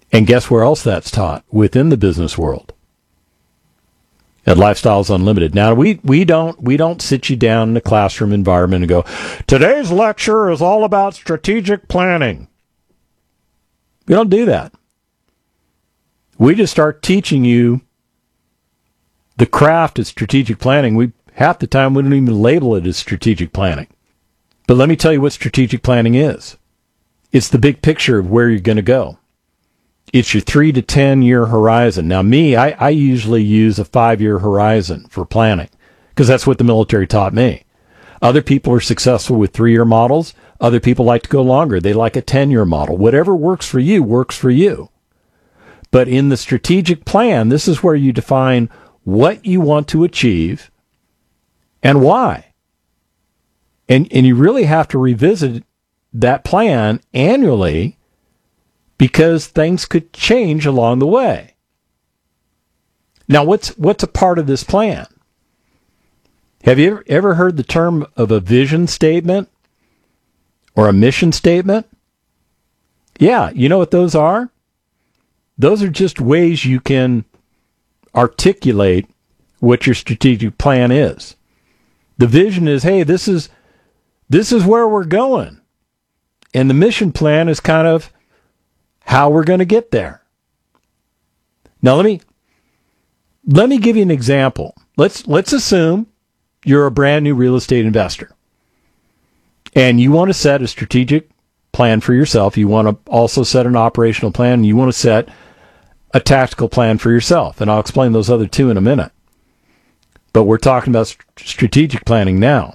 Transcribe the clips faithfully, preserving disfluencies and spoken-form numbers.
And guess where else that's taught? Within the business world. At Lifestyles Unlimited. Now, we, we don't we don't sit you down in a classroom environment and go, today's lecture is all about strategic planning. We don't do that. We just start teaching you the craft of strategic planning. We half the time we don't even label it as strategic planning. But let me tell you what strategic planning is. It's the big picture of where you're going to go. It's your three to ten year horizon. Now, me, I, I usually use a five year horizon for planning because that's what the military taught me. Other people are successful with three year models. Other people like to go longer. They like a ten year model. Whatever works for you works for you. But in the strategic plan, this is where you define what you want to achieve and why. And, and you really have to revisit that plan annually because things could change along the way. Now, what's what's a part of this plan? Have you ever, ever heard the term of a vision statement or a mission statement? Yeah, you know what those are? Those are just ways you can articulate what your strategic plan is. The vision is, hey, this is this is where we're going. And the mission plan is kind of how we're going to get there. Now let me let me give you an example. Let's let's assume you're a brand new real estate investor. And you want to set a strategic plan for yourself. You want to also set an operational plan. And you want to set a tactical plan for yourself. And I'll explain those other two in a minute. But we're talking about st- strategic planning now.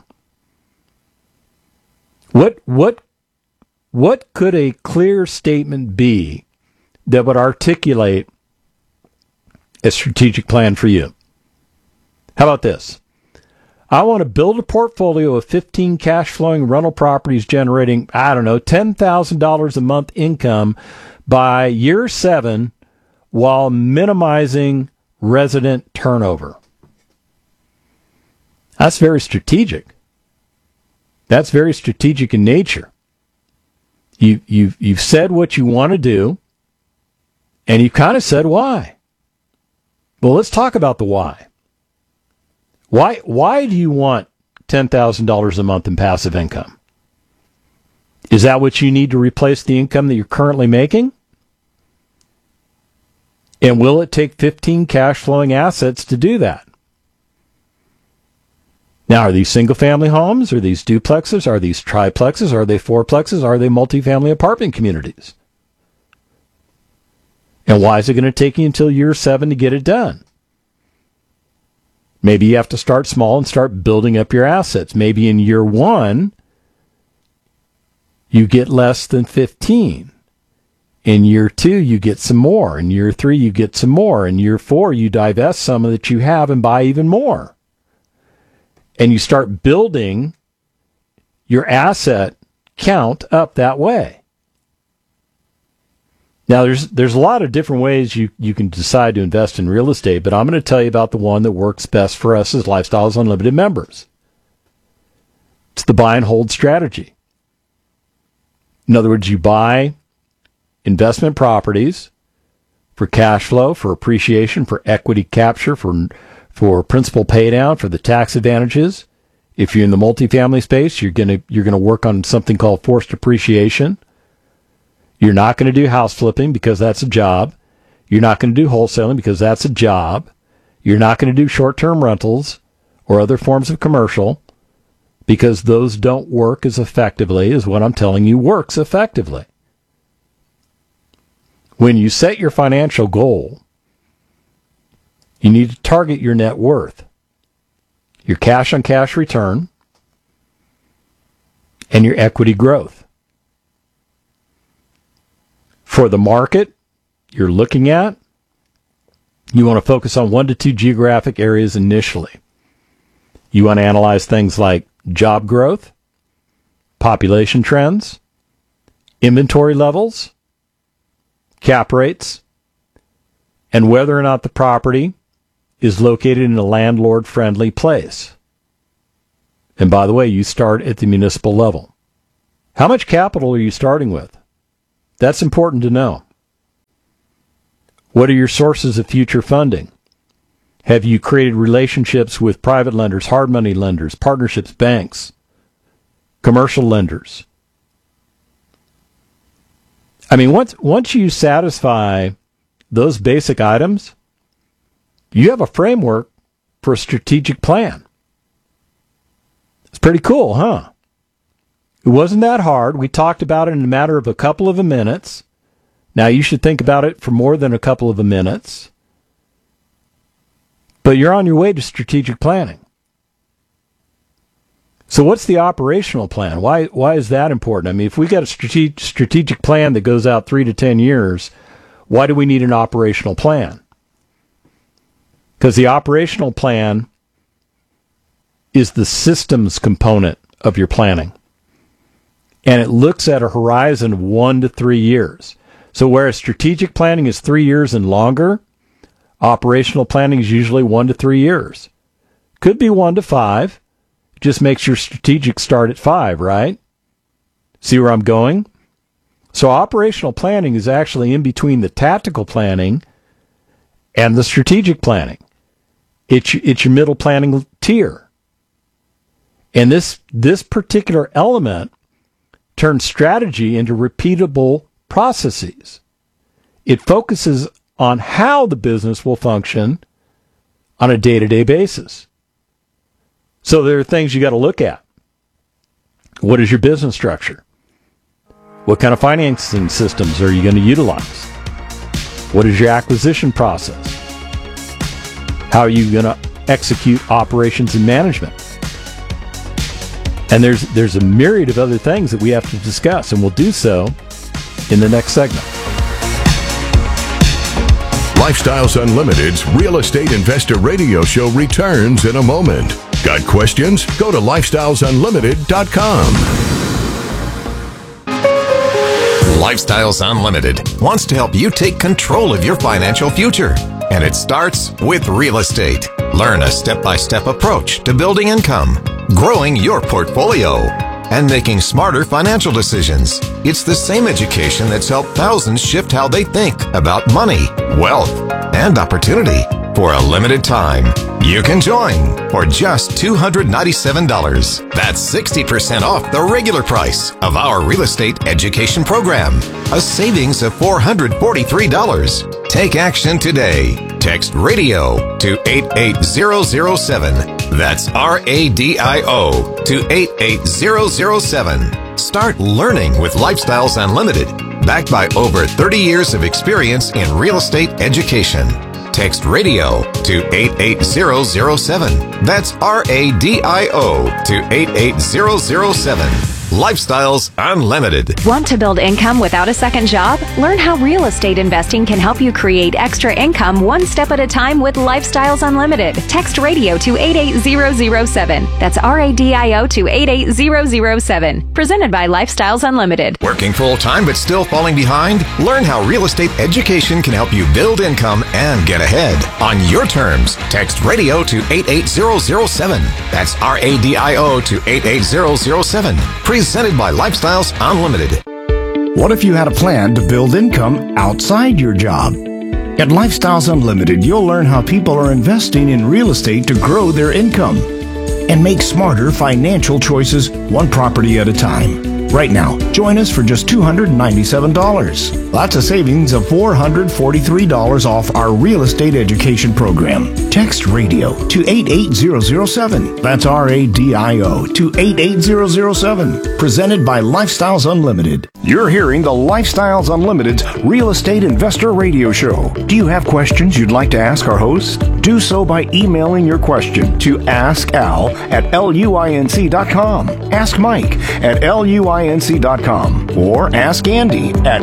What what what could a clear statement be that would articulate a strategic plan for you? How about this? I want to build a portfolio of fifteen cash-flowing rental properties generating, I don't know, ten thousand dollars a month income by year seven while minimizing resident turnover. That's very strategic. That's very strategic in nature. You, you've, you've said what you want to do, and you kind of said why. Well, let's talk about the why. Why, why do you want ten thousand dollars a month in passive income? Is that what you need to replace the income that you're currently making? And will it take fifteen cash-flowing assets to do that? Now, are these single-family homes? Are these duplexes? Are these triplexes? Are they fourplexes? Are they multifamily apartment communities? And why is it going to take you until year seven to get it done? Maybe you have to start small and start building up your assets. Maybe in year one, you get less than fifteen. In year two, you get some more. In year three, you get some more. In year four, you divest some that you have and buy even more. And you start building your asset count up that way. Now, there's there's a lot of different ways you, you can decide to invest in real estate, but I'm going to tell you about the one that works best for us as Lifestyles Unlimited members. It's the buy and hold strategy. In other words, you buy investment properties for cash flow, for appreciation, for equity capture, for for principal pay down, for the tax advantages. If you're in the multifamily space, you're gonna you're gonna work on something called forced appreciation. You're not going to do house flipping because that's a job. You're not going to do wholesaling because that's a job. You're not going to do short-term rentals or other forms of commercial because those don't work as effectively as what I'm telling you works effectively. When you set your financial goal, you need to target your net worth, your cash-on-cash return, and your equity growth. For the market you're looking at, you want to focus on one to two geographic areas initially. You want to analyze things like job growth, population trends, inventory levels, cap rates, and whether or not the property is located in a landlord-friendly place. And by the way, you start at the municipal level. How much capital are you starting with? That's important to know. What are your sources of future funding? Have you created relationships with private lenders, hard money lenders, partnerships, banks, commercial lenders? I mean, once once you satisfy those basic items, you have a framework for a strategic plan. It's pretty cool, huh? It wasn't that hard. We talked about it in a matter of a couple of minutes. Now, you should think about it for more than a couple of minutes. But you're on your way to strategic planning. So what's the operational plan? Why why is that important? I mean, if we got a strate- strategic plan that goes out three to ten years, why do we need an operational plan? Because the operational plan is the systems component of your planning. And it looks at a horizon of one to three years. So whereas strategic planning is three years and longer, operational planning is usually one to three years. Could be one to five. It just makes your strategic start at five, right? See where I'm going? So operational planning is actually in between the tactical planning and the strategic planning. It's, it's your middle planning tier. And this, this particular element turns strategy into repeatable processes. It focuses on how the business will function on a day-to-day basis. So there are things you got to look at. What is your business structure? What kind of financing systems are you going to utilize? What is your acquisition process? How are you going to execute operations and management? And there's there's a myriad of other things that we have to discuss, and we'll do so in the next segment. Lifestyles Unlimited's Real Estate Investor Radio Show returns in a moment. Got questions? Go to lifestyles unlimited dot com. Lifestyles Unlimited wants to help you take control of your financial future. And it starts with real estate. Learn a step-by-step approach to building income, growing your portfolio, and making smarter financial decisions. It's the same education that's helped thousands shift how they think about money, wealth, and opportunity. For a limited time, you can join for just two hundred ninety-seven dollars. That's sixty percent off the regular price of our real estate education program. A savings of four hundred forty-three dollars. Take action today. Text RADIO to eight eight zero zero seven. That's R A D I O to eight eight zero zero seven. Start learning with Lifestyles Unlimited, backed by over thirty years of experience in real estate education. Text RADIO to eight eight zero zero seven. That's R A D I O to eight eight zero zero seven. Lifestyles Unlimited. Want to build income without a second job? Learn how real estate investing can help you create extra income one step at a time with Lifestyles Unlimited. Text RADIO to eight eight zero zero seven. That's R A D I O to eight eight zero zero seven. Presented by Lifestyles Unlimited. Working full-time but still falling behind? Learn how real estate education can help you build income and get ahead. On your terms, text RADIO to eight eight zero zero seven. That's R A D I O to eight eight zero zero seven. Presented by Lifestyles Unlimited. What if you had a plan to build income outside your job? At Lifestyles Unlimited, you'll learn how people are investing in real estate to grow their income and make smarter financial choices one property at a time. Right now, join us for just two hundred ninety-seven dollars. That's a savings of four hundred forty-three dollars off our real estate education program. Text RADIO to eight eight zero zero seven. That's R A D I O to eight eight zero zero seven. Presented by Lifestyles Unlimited. You're hearing the Lifestyles Unlimited's Real Estate Investor Radio Show. Do you have questions you'd like to ask our host? Do so by emailing your question to ask al at luinc dot com, ask Mike at luinc dot com, or ask Andy at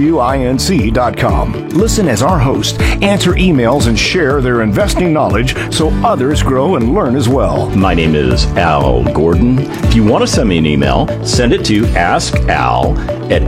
luinc dot com. Listen as our hosts answer emails and share their investing knowledge so others grow and learn as well. My name is Al Gordon. If you want to send me an email, send it to askal at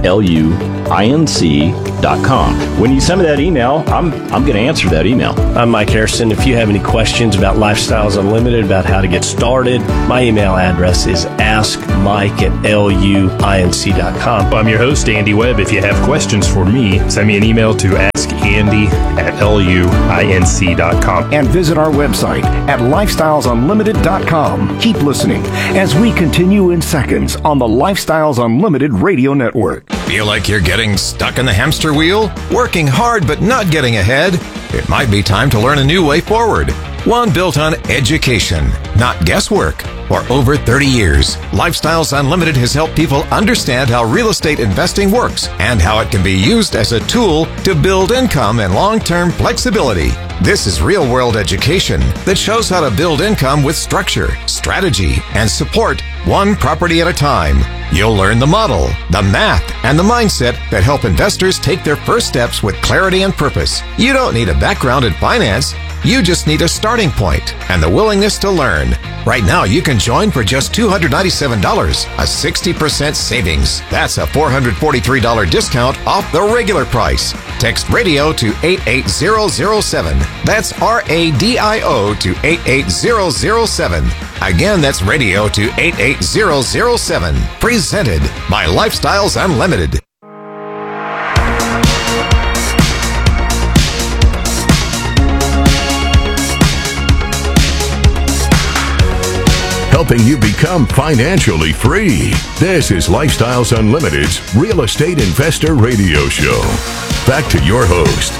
luinc dot com. When you send me that email, I'm I'm going to answer that email. I'm Mike Harrison. If you have any questions about Lifestyles Unlimited, about how to get started, my email address is askmike at luinc dot com. I'm your host, Andy Webb. If you have questions for me, send me an email to ask Andy at luinc dot com. And visit our website at lifestyles unlimited dot com. Keep listening as we continue in seconds on the Lifestyles Unlimited Radio Network. Feel like you're getting stuck in the hamster wheel? Working hard but not getting ahead? It might be time to learn a new way forward. One built on education, not guesswork. For over thirty years, Lifestyles Unlimited has helped people understand how real estate investing works and how it can be used as a tool to build income and long-term flexibility. This is real-world education that shows how to build income with structure, strategy, and support, one property at a time. You'll learn the model, the math, and the mindset that help investors take their first steps with clarity and purpose. You don't need a background in finance. You just need a starting point and the willingness to learn. Right now, you can join for just two hundred ninety-seven dollars, a sixty percent savings. That's a four hundred forty-three dollars discount off the regular price. Text radio to eight eight zero zero seven. That's R A D I O to eight eight zero zero seven. Again, that's radio to eight eight zero zero seven. Presented by Lifestyles Unlimited. Helping you become financially free. This is Lifestyles Unlimited's Real Estate Investor Radio Show. Back to your host.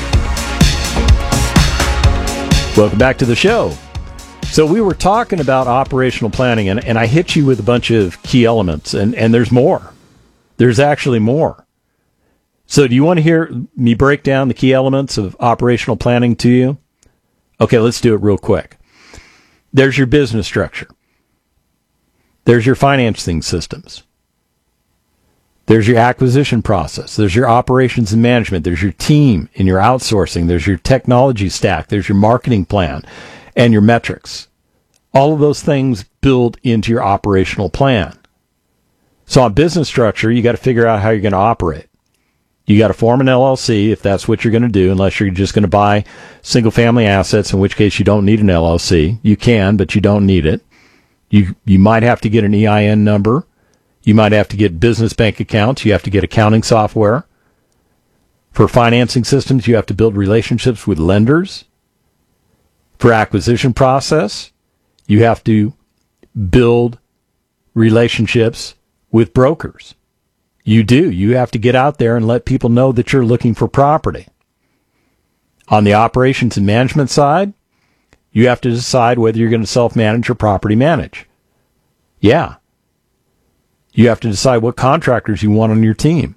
Welcome back to the show. So we were talking about operational planning, and, and I hit you with a bunch of key elements, and, and there's more. There's actually more. So do you want to hear me break down the key elements of operational planning to you? Okay, let's do it real quick. There's your business structure. There's your financing systems. There's your acquisition process. There's your operations and management. There's your team and your outsourcing. There's your technology stack. There's your marketing plan and your metrics. All of those things build into your operational plan. So on business structure, you got to figure out how you're going to operate. You got to form an L L C if that's what you're going to do, unless you're just going to buy single family assets, in which case you don't need an L L C. You can, but you don't need it. You you might have to get an E I N number. You might have to get business bank accounts. You have to get accounting software. For financing systems, you have to build relationships with lenders. For acquisition process, you have to build relationships with brokers. You do. You have to get out there and let people know that you're looking for property. On the operations and management side, you have to decide whether you're going to self-manage or property manage. Yeah. You have to decide what contractors you want on your team.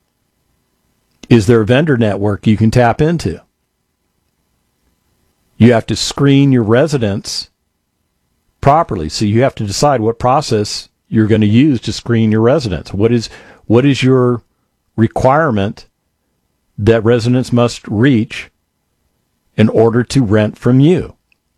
Is there a vendor network you can tap into? You have to screen your residents properly. So you have to decide what process you're going to use to screen your residents. What is, what is your requirement that residents must reach in order to rent from you?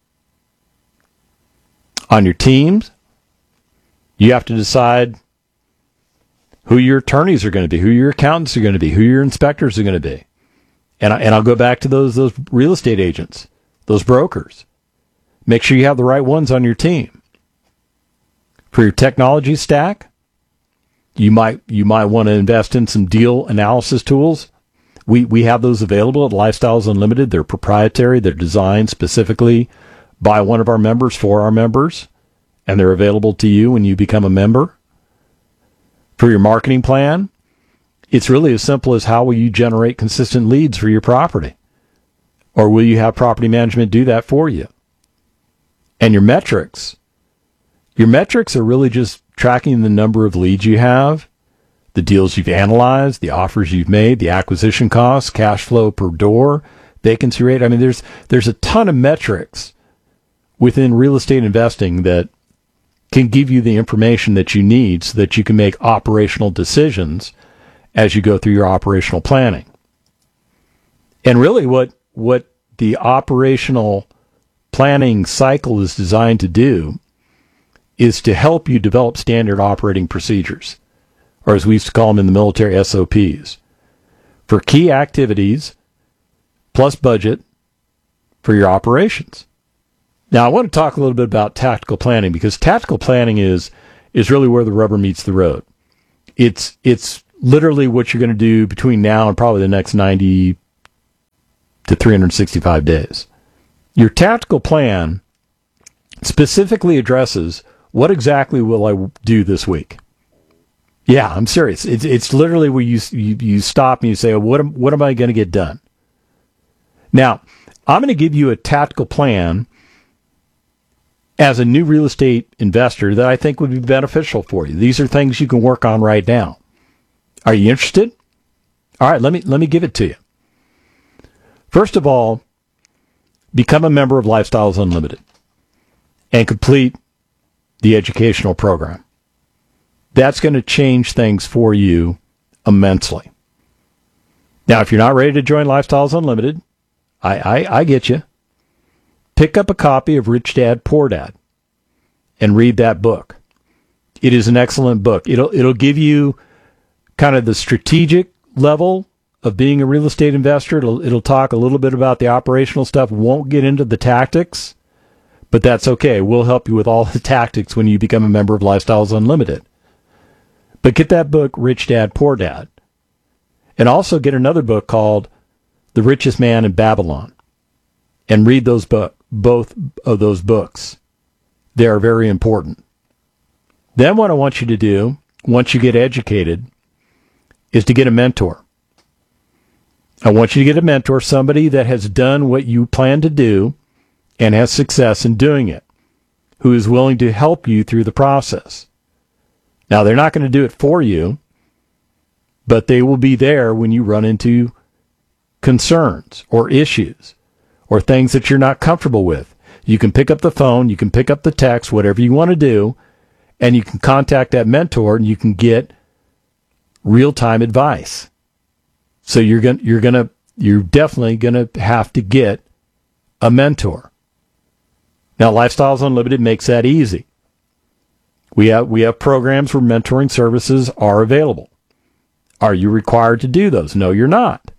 On your teams, you have to decide who your attorneys are going to be, who your accountants are going to be, who your inspectors are going to be. And, I, and I'll go back to those, those real estate agents, those brokers. Make sure you have the right ones on your team. For your technology stack, you might you might want to invest in some deal analysis tools. We we have those available at Lifestyles Unlimited. They're proprietary. They're designed specifically by one of our members for our members, and they're available to you when you become a member. For your marketing plan, it's really as simple as how will you generate consistent leads for your property? Or will you have property management do that for you? And your metrics. Your metrics are really just tracking the number of leads you have, the deals you've analyzed, the offers you've made, the acquisition costs, cash flow per door, vacancy rate. I mean, there's there's a ton of metrics within real estate investing that can give you the information that you need so that you can make operational decisions as you go through your operational planning. And really what what the operational planning cycle is designed to do is to help you develop standard operating procedures, or as we used to call them in the military, S O Ps, for key activities plus budget for your operations. Now, I want to talk a little bit about tactical planning, because tactical planning is is really where the rubber meets the road. It's it's literally what you're going to do between now and probably the next ninety, to three hundred sixty-five days. Your tactical plan specifically addresses what exactly will I do this week. Yeah, I'm serious. It's it's literally where you you, you stop and you say, what am, what am I going to get done? Now, I'm going to give you a tactical plan as a new real estate investor that I think would be beneficial for you. These are things you can work on right now. Are you interested? All right, let me let me give it to you. First of all, become a member of Lifestyles Unlimited and complete the educational program. That's going to change things for you immensely. Now, if you're not ready to join Lifestyles Unlimited, I, I, I get you. Pick up a copy of Rich Dad, Poor Dad and read that book. It is an excellent book. It'll it'll give you kind of the strategic level of being a real estate investor. It'll it'll talk a little bit about the operational stuff. Won't get into the tactics, but that's okay. We'll help you with all the tactics when you become a member of Lifestyles Unlimited. But get that book, Rich Dad, Poor Dad. And also get another book called The Richest Man in Babylon. And read those book, both of those books. They are very important. Then what I want you to do, once you get educated, is to get a mentor. I want you to get a mentor, somebody that has done what you plan to do and has success in doing it, who is willing to help you through the process. Now, they're not going to do it for you, but they will be there when you run into concerns or issues or things that you're not comfortable with. You can pick up the phone, you can pick up the text, whatever you want to do, and you can contact that mentor and you can get real-time advice. So you're going you're going to you're definitely going to have to get a mentor. Now, Lifestyles Unlimited makes that easy. We have we have programs where mentoring services are available. Are you required to do those? No, you're not.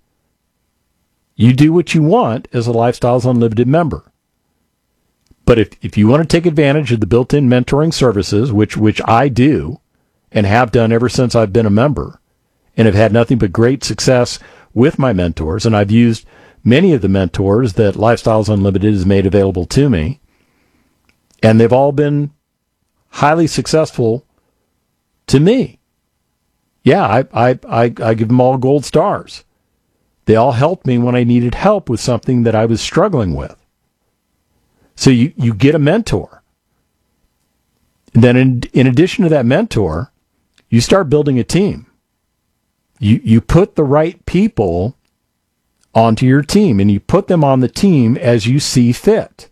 You do what you want as a Lifestyles Unlimited member. But if, if you want to take advantage of the built-in mentoring services, which which I do and have done ever since I've been a member, and have had nothing but great success with my mentors, and I've used many of the mentors that Lifestyles Unlimited has made available to me, and they've all been highly successful to me. Yeah, I, I, I, I give them all gold stars. They all helped me when I needed help with something that I was struggling with. So you, you get a mentor. And then in, in addition to that mentor, you start building a team. You, you put the right people onto your team, and you put them on the team as you see fit.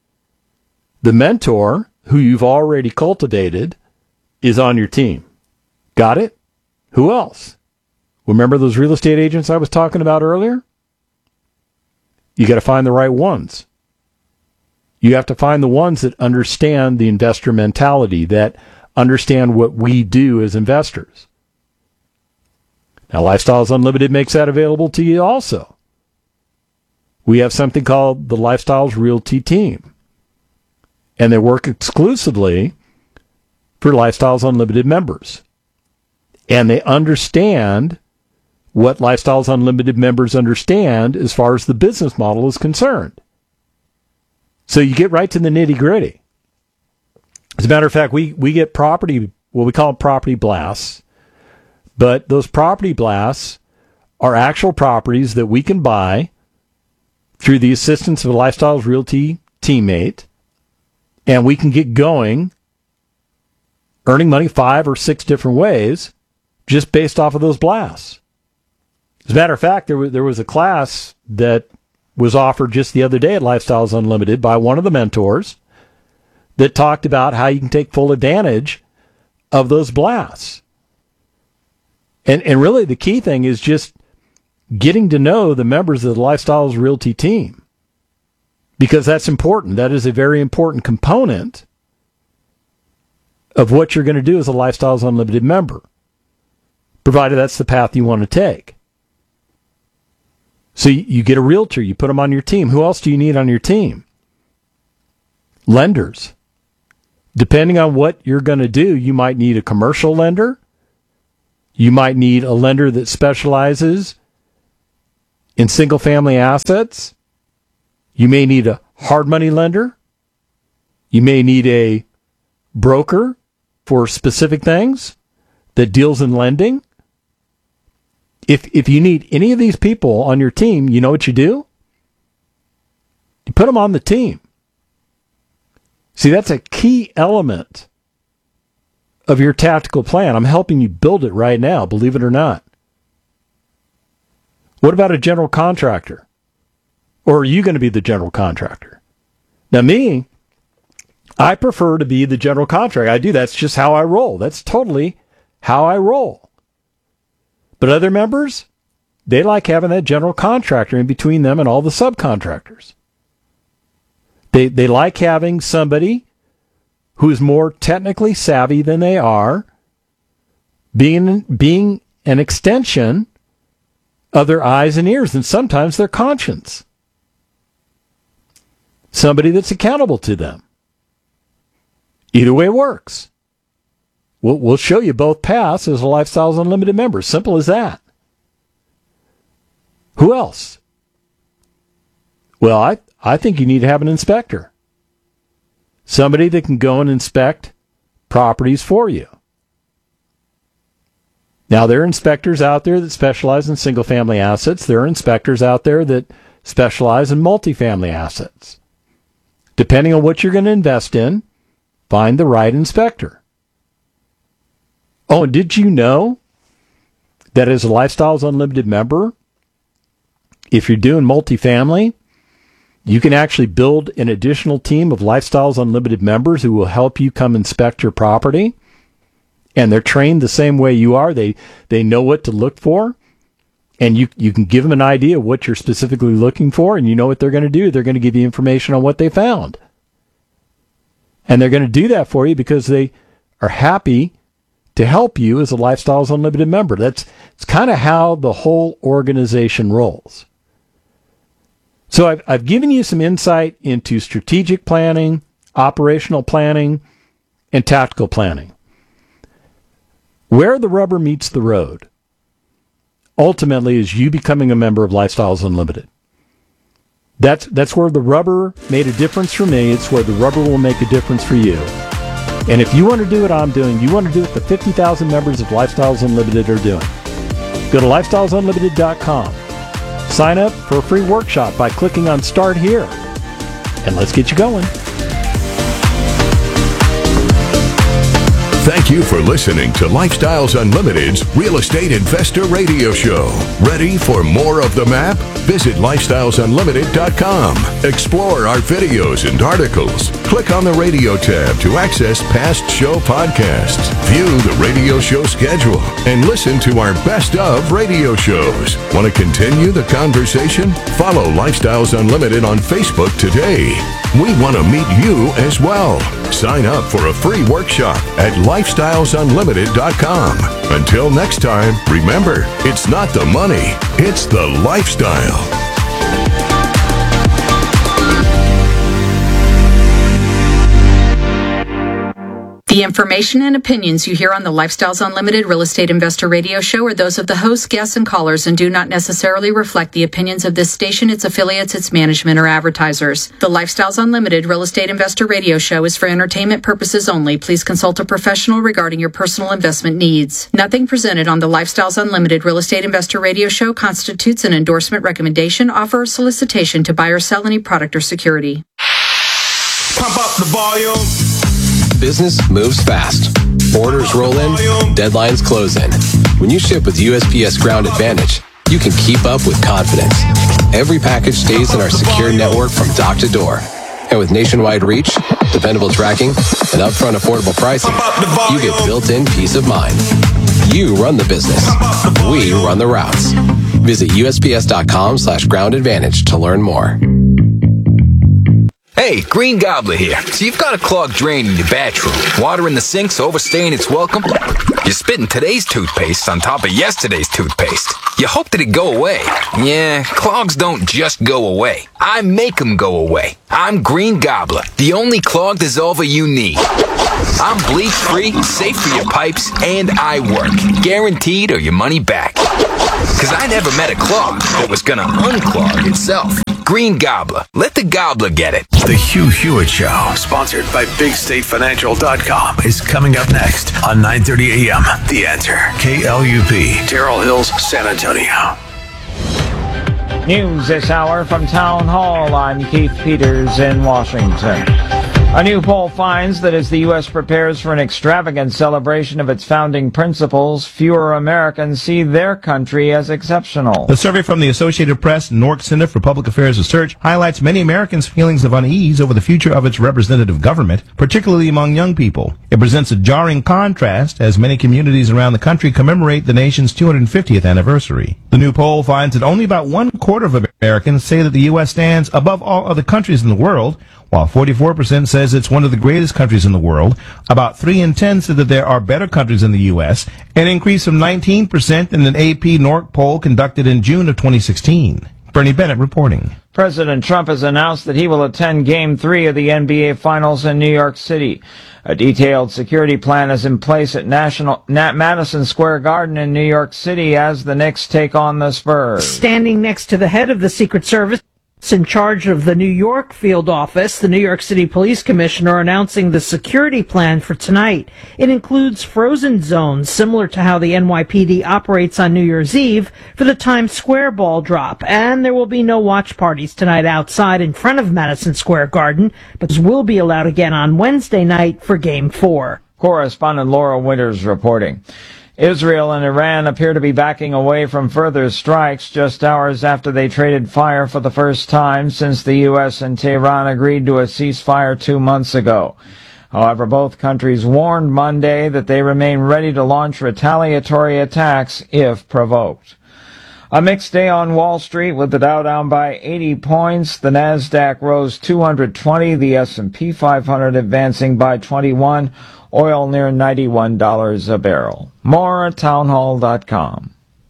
The mentor, who you've already cultivated, is on your team. Got it? Who else? Remember those real estate agents I was talking about earlier? You got to find the right ones. You have to find the ones that understand the investor mentality, that understand what we do as investors. Now, Lifestyles Unlimited makes that available to you also. We have something called the Lifestyles Realty Team, and they work exclusively for Lifestyles Unlimited members. And they understand what Lifestyles Unlimited members understand as far as the business model is concerned. So you get right to the nitty-gritty. As a matter of fact, we, we get property, what we call property blasts, but those property blasts are actual properties that we can buy through the assistance of a Lifestyles Realty teammate, and we can get going earning money five or six different ways just based off of those blasts. As a matter of fact, there was, there was a class that was offered just the other day at Lifestyles Unlimited by one of the mentors that talked about how you can take full advantage of those blasts. And and really the key thing is just getting to know the members of the Lifestyles Realty team, because that's important. That is a very important component of what you're going to do as a Lifestyles Unlimited member, provided that's the path you want to take. So you, you get a realtor, you put them on your team. Who else do you need on your team? Lenders. Depending on what you're going to do, you might need a commercial lender. You might need a lender that specializes in single-family assets. You may need a hard money lender. You may need a broker for specific things that deals in lending. If if you need any of these people on your team, you know what you do? You put them on the team. See, that's a key element of your tactical plan. I'm helping you build it right now, believe it or not. What about a general contractor? Or are you going to be the general contractor? Now, me, I prefer to be the general contractor. I do. That's just how I roll. That's totally how I roll. But other members, they like having that general contractor in between them and all the subcontractors. They they like having somebody who's more technically savvy than they are, being being an extension of their eyes and ears, and sometimes their conscience. Somebody that's accountable to them. Either way works. We'll, we'll show you both paths as a Lifestyles Unlimited member. Simple as that. Who else? Well, I, I think you need to have an inspector. Somebody that can go and inspect properties for you. Now, there are inspectors out there that specialize in single-family assets. There are inspectors out there that specialize in multifamily assets. Depending on what you're going to invest in, find the right inspector. Oh, and did you know that as a Lifestyles Unlimited member, if you're doing multifamily, you can actually build an additional team of Lifestyles Unlimited members who will help you come inspect your property. And they're trained the same way you are. They they know what to look for. And you you can give them an idea of what you're specifically looking for, and you know what they're going to do. They're going to give you information on what they found. And they're going to do that for you because they are happy to help you as a Lifestyles Unlimited member. That's it's kind of how the whole organization rolls. So I've, I've given you some insight into strategic planning, operational planning, and tactical planning. Where the rubber meets the road, ultimately, is you becoming a member of Lifestyles Unlimited. That's that's where the rubber made a difference for me. It's where the rubber will make a difference for you. And if you want to do what I'm doing, you want to do what the fifty thousand members of Lifestyles Unlimited are doing, go to lifestyles unlimited dot com. Sign up for a free workshop by clicking on Start Here. And let's get you going. Thank you for listening to Lifestyles Unlimited's Real Estate Investor Radio Show. Ready for more of the map? Visit lifestyles unlimited dot com. Explore our videos and articles. Click on the radio tab to access past show podcasts. View the radio show schedule and listen to our best of radio shows. Want to continue the conversation? Follow Lifestyles Unlimited on Facebook today. We want to meet you as well. Sign up for a free workshop at lifestyles unlimited dot com. Until next time, remember, it's not the money, it's the lifestyle. The information and opinions you hear on the Lifestyles Unlimited Real Estate Investor Radio Show are those of the hosts, guests, and callers and do not necessarily reflect the opinions of this station, its affiliates, its management, or advertisers. The Lifestyles Unlimited Real Estate Investor Radio Show is for entertainment purposes only. Please consult a professional regarding your personal investment needs. Nothing presented on the Lifestyles Unlimited Real Estate Investor Radio Show constitutes an endorsement, recommendation, offer, or solicitation to buy or sell any product or security. Pump up the volume. Business moves fast. Orders roll in, deadlines close in. When you ship with U S P S Ground Advantage, you can keep up with confidence. Every package stays in our secure network from dock to door. And with nationwide reach, dependable tracking, and upfront affordable pricing, you get built-in peace of mind. You run the business. We run the routes. Visit U S P S dot com slash ground advantage to learn more. Hey, Green Gobbler here. So you've got a clogged drain in your bathroom. Water in the sink's overstaying its welcome. You're spitting today's toothpaste on top of yesterday's toothpaste. You hope that it go away. Yeah, clogs don't just go away. I make them go away. I'm Green Gobbler, the only clog dissolver you need. I'm bleach-free, safe for your pipes, and I work. Guaranteed or your money back. Cause I never met a clog that was gonna unclog itself. Green Gobbler. Let the gobbler get it. The Hugh Hewitt Show, sponsored by Big State Financial dot com, is coming up next on nine thirty a.m. The Answer. K L U P, Terrell Hills, San Antonio. News this hour from Town Hall. I'm Keith Peters in Washington. A new poll finds that as the U S prepares for an extravagant celebration of its founding principles, fewer Americans see their country as exceptional. The survey from the Associated Press and Newark Center for Public Affairs Research highlights many Americans' feelings of unease over the future of its representative government, particularly among young people. It presents a jarring contrast as many communities around the country commemorate the nation's two hundred fiftieth anniversary. The new poll finds that only about one quarter of Americans say that the U S stands above all other countries in the world, while forty-four percent says it's one of the greatest countries in the world. About three in ten said that there are better countries than the U S, an increase from nineteen percent in an A P Newark poll conducted in June of twenty sixteen. Bernie Bennett reporting. President Trump has announced that he will attend Game three of the N B A Finals in New York City. A detailed security plan is in place at National Nat Madison Square Garden in New York City as the Knicks take on the Spurs. Standing next to the head of the Secret Service in charge of the New York field office, the New York City Police Commissioner announcing the security plan for tonight. It includes frozen zones similar to how the N Y P D operates on New Year's Eve for the Times Square ball drop. And there will be no watch parties tonight outside in front of Madison Square Garden, but this will be allowed again on Wednesday night for Game four. Correspondent Laura Winters reporting. Israel and Iran appear to be backing away from further strikes just hours after they traded fire for the first time since the U S and Tehran agreed to a ceasefire two months ago. However, both countries warned Monday that they remain ready to launch retaliatory attacks if provoked. A mixed day on Wall Street with the Dow down by eighty points. The Nasdaq rose two hundred twenty, the S and P five hundred advancing by twenty-one. Oil near ninety-one dollars a barrel. More at townhall dot com.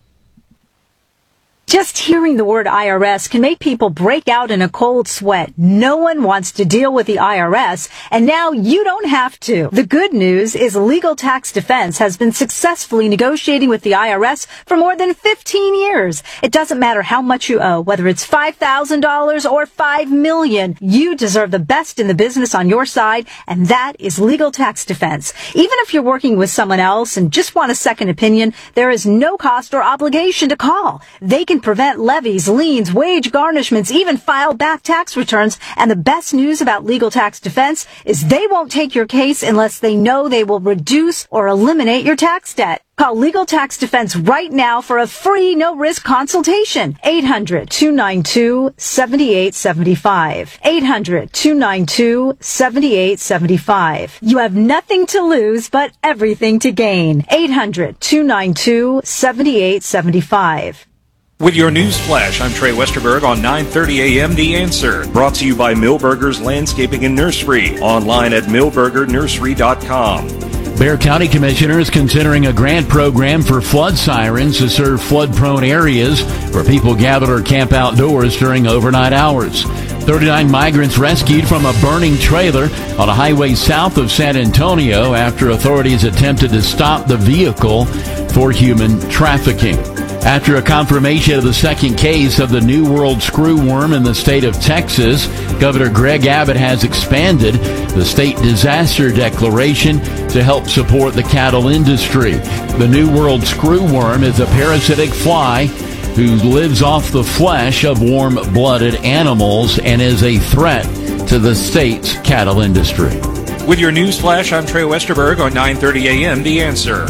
Just hearing the word I R S can make people break out in a cold sweat. No one wants to deal with the I R S, and now you don't have to. The good news is Legal Tax Defense has been successfully negotiating with the I R S for more than fifteen years. It doesn't matter how much you owe, whether it's five thousand dollars or five million dollars. You deserve the best in the business on your side, and that is Legal Tax Defense. Even if you're working with someone else and just want a second opinion, there is no cost or obligation to call. They can prevent levies, liens, wage garnishments, even file back tax returns. And the best news about Legal Tax Defense is they won't take your case unless they know they will reduce or eliminate your tax debt. Call Legal Tax Defense right now for a free, no-risk consultation. eight hundred, two nine two, seven eight seven five. eight hundred, two nine two, seven eight seven five. You have nothing to lose, but everything to gain. eight hundred, two nine two, seven eight seven five. With your news flash, I'm Trey Westerberg on nine thirty a.m. The Answer. Brought to you by Millburgers Landscaping and Nursery. Online at millburger nursery dot com. Bexar County Commissioner is considering a grant program for flood sirens to serve flood-prone areas where people gather or camp outdoors during overnight hours. thirty-nine migrants rescued from a burning trailer on a highway south of San Antonio after authorities attempted to stop the vehicle for human trafficking. After a confirmation of the second case of the New World screwworm in the state of Texas, Governor Greg Abbott has expanded the state disaster declaration to help support the cattle industry. The New World screwworm is a parasitic fly who lives off the flesh of warm-blooded animals and is a threat to the state's cattle industry. With your news flash, I'm Trey Westerberg on nine thirty a.m. The Answer.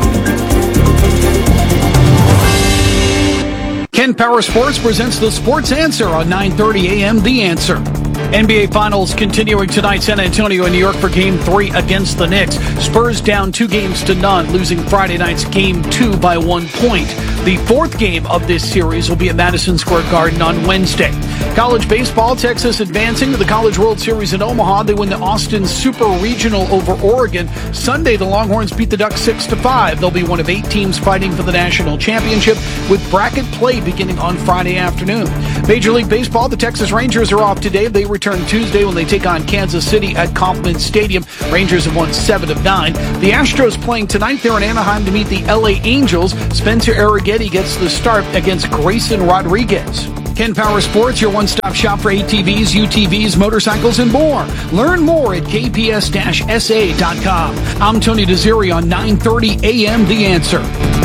Ken Power Sports presents the Sports Answer on nine thirty a.m. The Answer. N B A Finals continuing tonight. San Antonio and New York for Game three against the Knicks. Spurs down two games to none, losing Friday night's Game two by one point. The fourth game of this series will be at Madison Square Garden on Wednesday. College baseball, Texas advancing to the College World Series in Omaha. They win the Austin Super Regional over Oregon. Sunday, the Longhorns beat the Ducks six to five. They'll be one of eight teams fighting for the national championship with bracket play beginning on Friday afternoon. Major League Baseball, the Texas Rangers are off today. They return Tuesday when they take on Kansas City at Kauffman Stadium. Rangers have won seven of nine. The Astros playing tonight. They're in Anaheim to meet the L A Angels. Spencer Arrighetti gets the start against Grayson Rodriguez. Ken Power Sports, your one-stop shop for A T Vs, U T Vs, motorcycles, and more. Learn more at k p s dash s a dot com. I'm Tony DeZeri on nine thirty A M The Answer.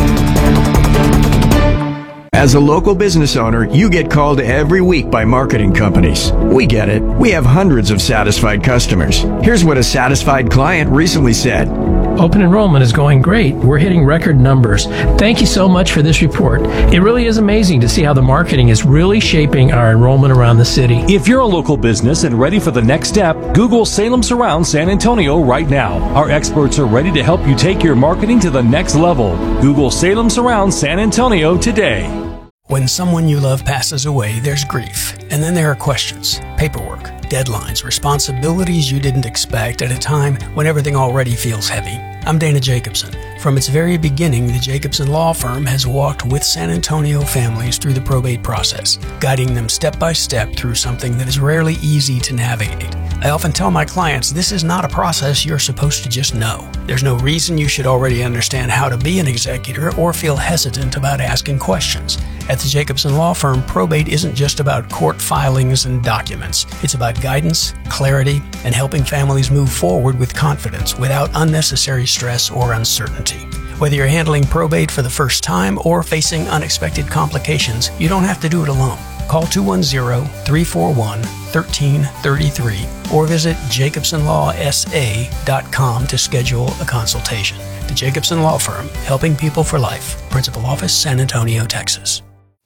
As a local business owner, you get called every week by marketing companies. We get it. We have hundreds of satisfied customers. Here's what a satisfied client recently said. Open enrollment is going great. We're hitting record numbers. Thank you so much for this report. It really is amazing to see how the marketing is really shaping our enrollment around the city. If you're a local business and ready for the next step, Google Salem Surround San Antonio right now. Our experts are ready to help you take your marketing to the next level. Google Salem Surround San Antonio today. When someone you love passes away, there's grief. And then there are questions, paperwork, deadlines, responsibilities you didn't expect at a time when everything already feels heavy. I'm Dana Jacobson. From its very beginning, the Jacobson Law Firm has walked with San Antonio families through the probate process, guiding them step by step through something that is rarely easy to navigate. I often tell my clients this is not a process you're supposed to just know. There's no reason you should already understand how to be an executor or feel hesitant about asking questions. At the Jacobson Law Firm, probate isn't just about court filings and documents. It's about guidance, clarity, and helping families move forward with confidence without unnecessary stress or uncertainty. Whether you're handling probate for the first time or facing unexpected complications, you don't have to do it alone. Call two one zero, three four one, one three three three or visit jacobson law s a dot com to schedule a consultation. The Jacobson Law Firm, helping people for life. Principal Office, San Antonio, Texas.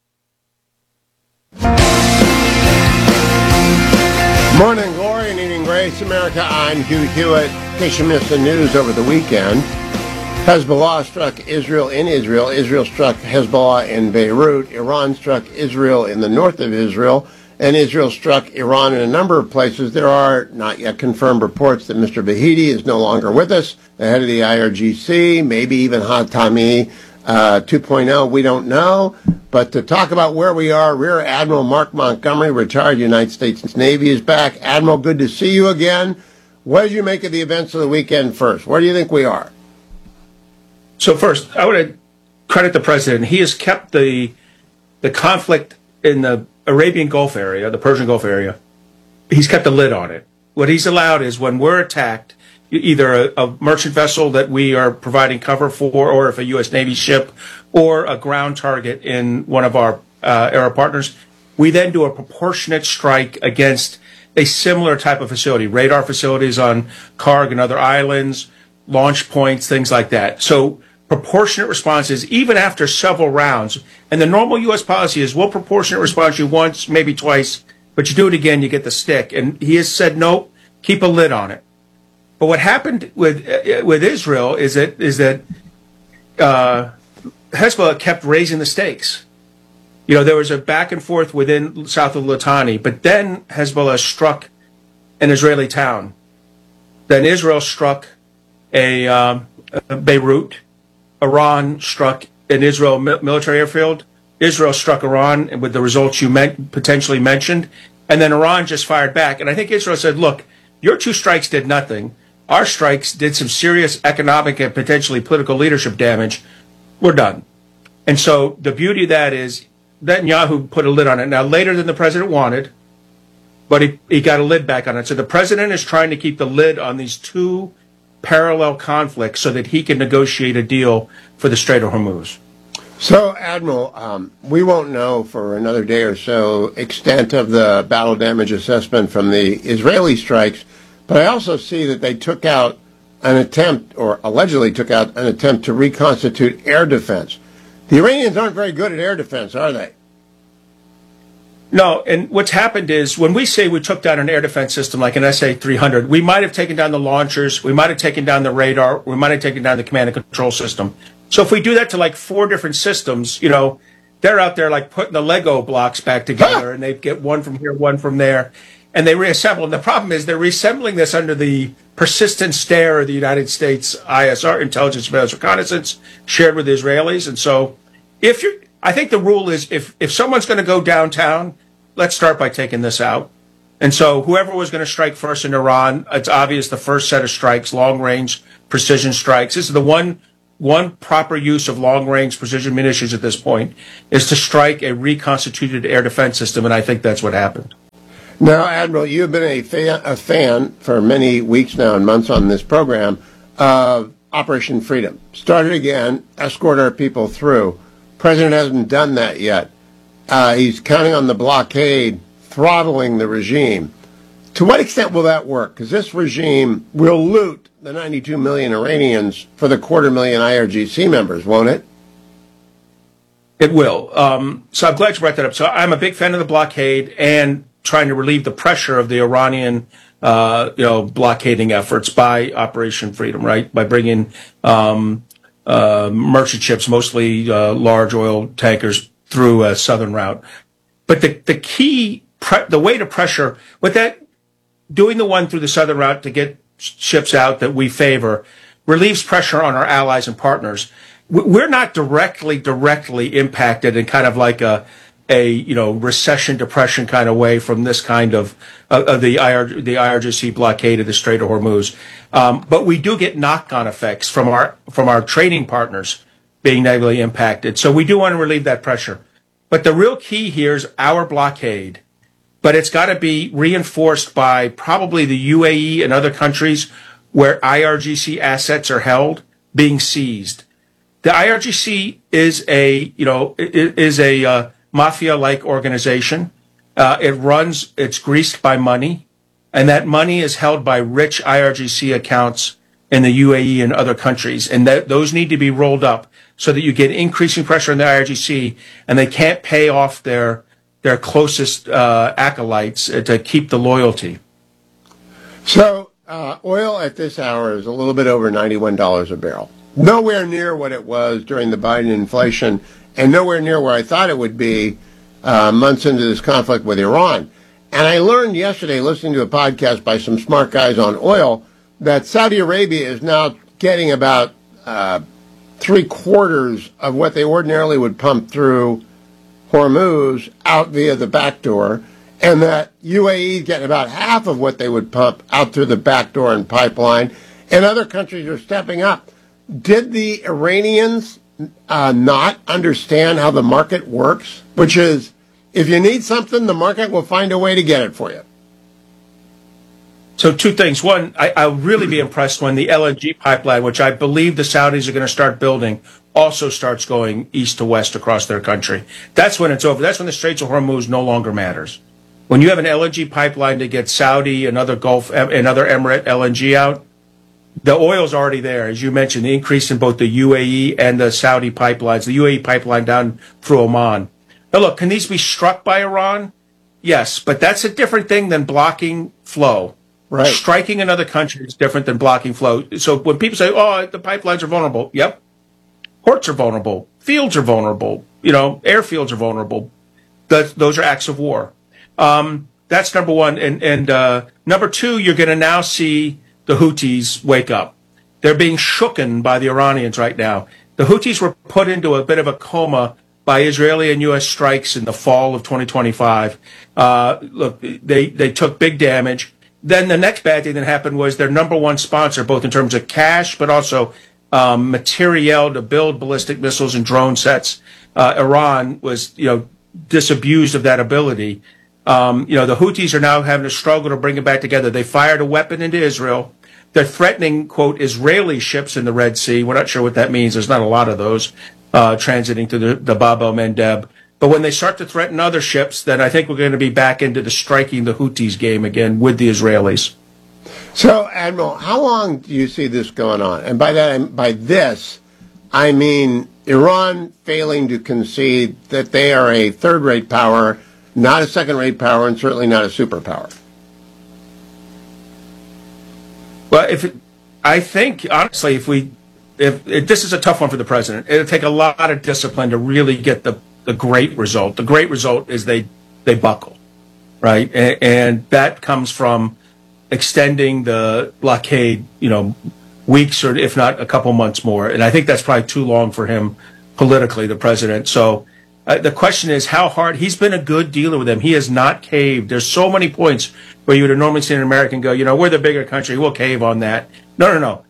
Morning glory and evening grace, America. I'm Hugh Hewitt. In case you missed the news over the weekend, Hezbollah struck Israel in Israel. Israel struck Hezbollah in Beirut. Iran struck Israel in the north of Israel. And Israel struck Iran in a number of places. There are not yet confirmed reports that Mister Bahidi is no longer with us, the head of the I R G C, maybe even Hatami uh, two point oh. We don't know. But to talk about where we are, Rear Admiral Mark Montgomery, retired United States Navy, is back. Admiral, good to see you again. What did you make of the events of the weekend first? Where do you think we are? So first, I want to credit the president. He has kept the the conflict in the Arabian Gulf area, the Persian Gulf area, he's kept a lid on it. What he's allowed is when we're attacked, either a, a merchant vessel that we are providing cover for, or if a U S Navy ship, or a ground target in one of our uh, Arab partners, we then do a proportionate strike against a similar type of facility, radar facilities on Karg and other islands, launch points, things like that. So proportionate responses, even after several rounds. And the normal U S policy is we'll proportionate response you once, maybe twice, but you do it again, you get the stick. And he has said, no, keep a lid on it. But what happened with uh, with Israel is that is that uh, Hezbollah kept raising the stakes. You know, there was a back and forth within south of Litani, but then Hezbollah struck an Israeli town. Then Israel struck a, um, a Beirut. Iran struck an Israel military airfield. Israel struck Iran with the results you meant, potentially mentioned. And then Iran just fired back. And I think Israel said, look, your two strikes did nothing. Our strikes did some serious economic and potentially political leadership damage. We're done. And so the beauty of that is Netanyahu put a lid on it. Now, later than the president wanted, but he, he got a lid back on it. So the president is trying to keep the lid on these two parallel conflicts so that he can negotiate a deal for the Strait of Hormuz. So, Admiral, um, we won't know for another day or so extent of the battle damage assessment from the Israeli strikes, but I also see that they took out an attempt, or allegedly took out an attempt to reconstitute air defense. The Iranians aren't very good at air defense, are they? No, and what's happened is when we say we took down an air defense system like an S A three hundred, we might have taken down the launchers, we might have taken down the radar, we might have taken down the command and control system. So if we do that to like four different systems, you know, they're out there like putting the Lego blocks back together, and they get one from here, one from there, and they reassemble. And the problem is they're reassembling this under the persistent stare of the United States I S R, Intelligence Surveillance Reconnaissance, shared with the Israelis. And so if you're, I think the rule is if, if someone's going to go downtown, let's start by taking this out. And so whoever was going to strike first in Iran, it's obvious the first set of strikes, long-range precision strikes. This is the one one proper use of long-range precision munitions at this point is to strike a reconstituted air defense system, and I think that's what happened. Now, Admiral, you've been a fan, a fan for many weeks now and months on this program of Operation Freedom. Started again, escort our people through. President hasn't done that yet. Uh, he's counting on the blockade, throttling the regime. To what extent will that work? Because this regime will loot the ninety-two million Iranians for the quarter million I R G C members, won't it? It will. Um, so I'm glad you brought that up. So I'm a big fan of the blockade and trying to relieve the pressure of the Iranian, uh, you know, blockading efforts by Operation Freedom, right? By bringing um, uh, merchant ships, mostly uh, large oil tankers, through a southern route. But the the key, pre- the way to pressure with that, doing the one through the southern route to get ships out that we favor, relieves pressure on our allies and partners. We're not directly directly impacted in kind of like a a you know recession depression kind of way from this kind of uh, of the I R, the I R G C blockade of the Strait of Hormuz, um, but we do get knock-on effects from our from our trading partners being negatively impacted. So we do want to relieve that pressure. But the real key here is our blockade, but it's got to be reinforced by probably the U A E and other countries where I R G C assets are held being seized. The I R G C is a you know is a uh, mafia-like organization. Uh, it runs, it's greased by money, and that money is held by rich I R G C accounts in the U A E and other countries, and that those need to be rolled up so that you get increasing pressure on the I R G C, and they can't pay off their their closest uh, acolytes to keep the loyalty. So uh, oil at this hour is a little bit over ninety-one dollars a barrel. Nowhere near what it was during the Biden inflation, and nowhere near where I thought it would be uh, months into this conflict with Iran. And I learned yesterday, listening to a podcast by some smart guys on oil, that Saudi Arabia is now getting about uh, three quarters of what they ordinarily would pump through Hormuz out via the back door, and that U A E is getting about half of what they would pump out through the back door and pipeline, and other countries are stepping up. Did the Iranians uh, not understand how the market works? Which is, if you need something, the market will find a way to get it for you. So two things. One, I, I'll really be impressed when the L N G pipeline, which I believe the Saudis are going to start building, also starts going east to west across their country. That's when it's over. That's when the Straits of Hormuz no longer matters. When you have an L N G pipeline to get Saudi and other Gulf and other Emirate L N G out, the oil's already there. As you mentioned, the increase in both the U A E and the Saudi pipelines, the U A E pipeline down through Oman. Now, look, can these be struck by Iran? Yes, but that's a different thing than blocking flow. Right. Striking another country is different than blocking flow. So when people say, oh, the pipelines are vulnerable, yep. Ports are vulnerable. Fields are vulnerable. You know, airfields are vulnerable. That, those are acts of war. Um, that's number one. And, and uh, number two, you're going to now see the Houthis wake up. They're being shooken by the Iranians right now. The Houthis were put into a bit of a coma by Israeli and U S strikes in the fall of twenty twenty-five. Uh, look, they, they took big damage. Then the next bad thing that happened was their number one sponsor, both in terms of cash, but also um, materiel to build ballistic missiles and drone sets. Uh, Iran was, you know, disabused of that ability. Um, you know, the Houthis are now having to struggle to bring it back together. They fired a weapon into Israel. They're threatening, quote, Israeli ships in the Red Sea. We're not sure what that means. There's not a lot of those uh, transiting through the, the Bab el-Mandeb. But when they start to threaten other ships, then I think we're going to be back into the striking the Houthis game again with the Israelis. So, Admiral, how long do you see this going on? And by that, by this, I mean Iran failing to concede that they are a third-rate power, not a second-rate power, and certainly not a superpower. Well, if it, I think honestly, if we, if, if this is a tough one for the president, it'll take a lot of discipline to really get the, the great result. The great result is they they buckle, right, and, and that comes from extending the blockade, you know, weeks or if not a couple months more. And I think that's probably too long for him politically, the president. So uh, the question is how hard. He's been a good dealer with them. He has not caved. There's so many points where you would have normally seen an American go, you know, we're the bigger country, we'll cave on that. No, no, no.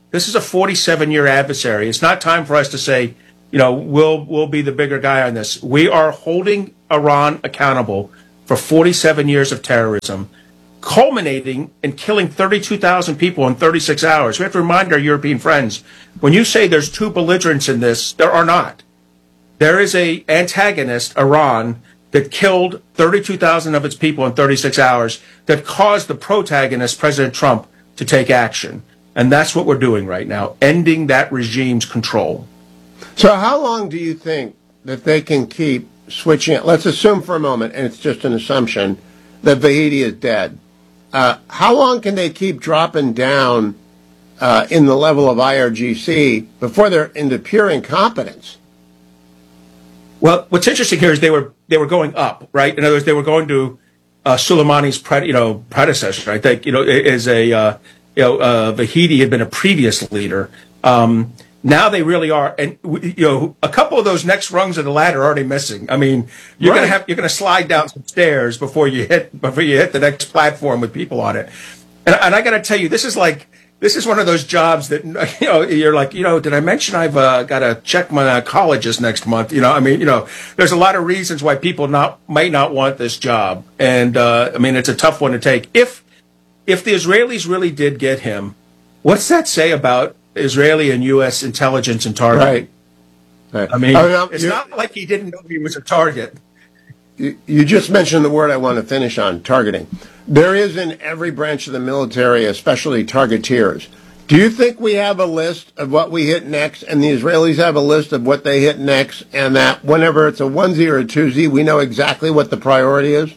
This is a forty-seven-year adversary. It's not time for us to say, you know, we'll we'll be the bigger guy on this. We are holding Iran accountable for forty-seven years of terrorism, culminating in killing thirty-two thousand people in thirty-six hours. We have to remind our European friends, when you say there's two belligerents in this, there are not. There is a antagonist, Iran, that killed thirty-two thousand of its people in thirty-six hours, that caused the protagonist, President Trump, to take action. And that's what we're doing right now, ending that regime's control. So how long do you think that they can keep switching it? Let's assume for a moment, and it's just an assumption, that Vahidi is dead. Uh, how long can they keep dropping down uh, in the level of I R G C before they're into pure incompetence? Well, what's interesting here is they were they were going up, right? In other words, they were going to uh, Soleimani's pre- you know predecessor. I think you know is a uh, you know uh, Vahidi had been a previous leader. Um, now they really are, and you know a couple of those next rungs of the ladder are already missing. I mean, you're Right. gonna have you're gonna slide down some stairs before you hit before you hit the next platform with people on it. And, and I got to tell you, this is like. This is one of those jobs that, you know, you're like, you know, did I mention I've uh, got to check my uh, colleges next month? You know, I mean, you know, there's a lot of reasons why people not might not want this job. And, uh, I mean, it's a tough one to take. If if the Israelis really did get him, what's that say about Israeli and U S intelligence and targeting? Right. Right. I mean, Oh, no, it's you're- not like he didn't know he was a target. You, you just mentioned the word I want to finish on, targeting. There is in every branch of the military, especially targeteers. Do you think we have a list of what we hit next, and the Israelis have a list of what they hit next, and that whenever it's a onesie or a twosie, we know exactly what the priority is?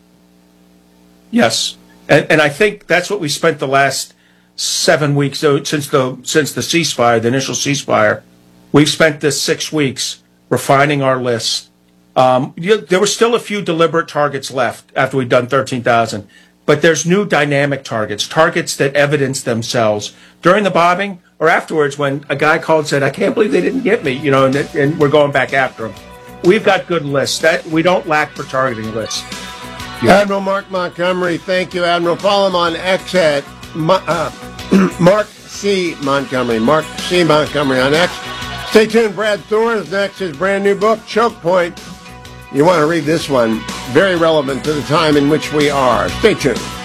Yes, and and I think that's what we spent the last seven weeks so since the since the ceasefire, the initial ceasefire. We've spent this six weeks refining our list. Um, you, there were still a few deliberate targets left after we'd done thirteen thousand, but there's new dynamic targets, targets that evidence themselves during the bombing or afterwards when a guy called and said, "I can't believe they didn't get me," you know, and, and we're going back after them. We've got good lists. That we don't lack for targeting lists. Admiral Mark Montgomery, thank you, Admiral. Follow him on X at Mo- uh, Mark C. Montgomery. Mark C. Montgomery on X. Stay tuned. Brad Thor is next. His brand new book, Choke Point. You want to read this one. Very relevant to the time in which we are. Stay tuned.